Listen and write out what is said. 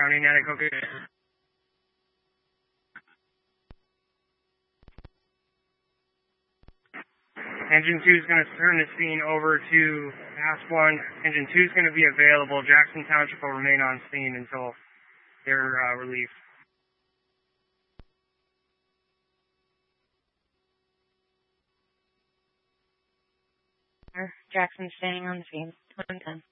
County, Natick, okay. Engine 2 is going to turn the scene over to Task 1. Engine 2 is going to be available. Jackson Township will remain on scene until they're relieved. Jackson staying on the scene. 110.